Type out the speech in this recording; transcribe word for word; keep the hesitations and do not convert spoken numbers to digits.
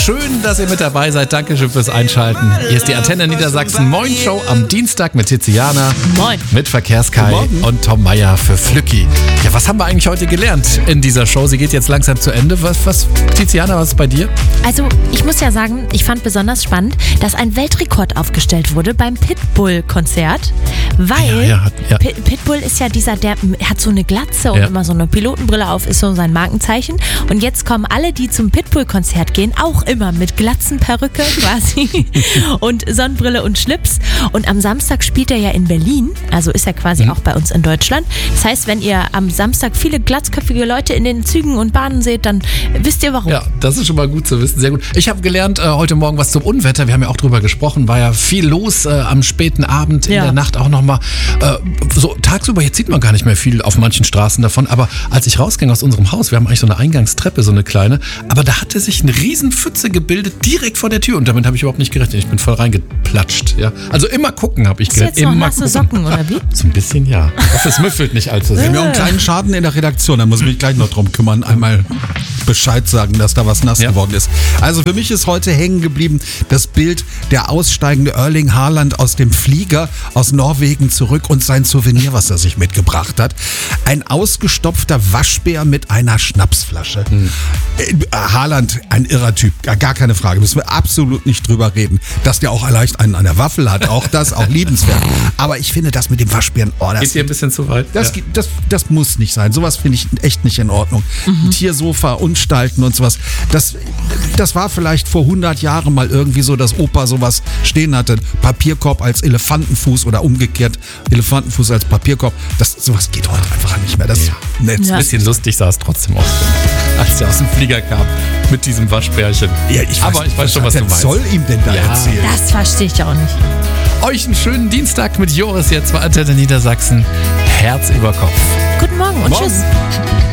Schön, dass ihr mit dabei seid. Dankeschön fürs Einschalten. Hier ist die Antenne Niedersachsen Moin Show am Dienstag mit Tiziana. Moin. Mit Verkehrskai und Tom Meyer für Flücki. Ja, was haben wir eigentlich heute gelernt in dieser Show? Sie geht jetzt langsam zu Ende. Was, was Tiziana, was ist bei dir? Also, ich muss ja sagen, ich fand besonders spannend, dass ein Weltrekord aufgestellt wurde beim Pitbull-Konzert. Weil Ja, ja, hat- ja. Pit- Pitbull ist ja dieser, der hat so eine Glatze und Ja. immer so eine Pilotenbrille auf, ist so sein Markenzeichen. Und jetzt kommen alle, die zum Pitbull-Konzert gehen, auch immer mit Glatzenperücke quasi und Sonnenbrille und Schlips. Und am Samstag spielt er ja in Berlin, also ist er quasi Mhm. auch bei uns in Deutschland. Das heißt, wenn ihr am Samstag viele glatzköpfige Leute in den Zügen und Bahnen seht, dann wisst ihr warum. Ja, das ist schon mal gut zu wissen. Sehr gut. Ich habe gelernt äh, heute Morgen was zum Unwetter. Wir haben ja auch drüber gesprochen. War ja viel los äh, am späten Abend, in Ja. der Nacht auch nochmal. Äh, so tagsüber, jetzt sieht man gar nicht mehr viel auf manchen Straßen davon. Aber als ich rausging aus unserem Haus, wir haben eigentlich so eine Eingangstreppe, so eine kleine. Aber da hatte sich eine Riesenpfütze gebildet, direkt vor der Tür. Und damit habe ich überhaupt nicht gerechnet. Ich bin voll reingeplatscht. Ja. Also immer gucken, habe ich Hast du gelernt. jetzt noch Immer nasse gucken. Socken, oder wie? So ein bisschen, ja. Ich hoffe, es müffelt nicht allzu Wir sehr. haben ja auch einen kleinen Schaden in der Redaktion, da muss ich mich gleich noch drum kümmern, einmal Bescheid sagen, dass da was nass Ja. geworden ist. Also für mich ist heute hängen geblieben das Bild der aussteigende Erling Haaland aus dem Flieger aus Norwegen zurück und sein Souvenir, was er sich mitgebracht hat. Ein ausgestopfter Waschbär mit einer Schnapsflasche. Äh, Haaland, ein irrer Typ, ja, gar keine Frage, müssen wir absolut nicht drüber reden. Dass der auch leicht einen an der Waffel hat, auch das, auch liebenswert. Aber ich finde das mit dem Waschbären, oh, das Geht dir ein bisschen zu weit? das, Ja. gibt- das, das muss nicht sein. Sowas finde ich echt nicht in Ordnung. Ein Tiersofa, Unstalten und sowas. Das, das war vielleicht vor hundert Jahren mal irgendwie so, dass Opa sowas stehen hatte. Papierkorb als Elefantenfuß oder umgekehrt Elefantenfuß als Papierkorb. Das, sowas geht heute einfach nicht mehr. Das Ja. nett. Ja. Ein bisschen lustig sah es trotzdem aus, als er aus dem Flieger kam mit diesem Waschbärchen. Ja, ich weiß, Aber ich weiß schon, was der du meinst. soll ihm denn da Ja. erzählen? Das verstehe ich auch nicht. Euch einen schönen Dienstag mit Joris jetzt bei Antenne Niedersachsen. Herz über Kopf. Guten Morgen und Morgen. tschüss.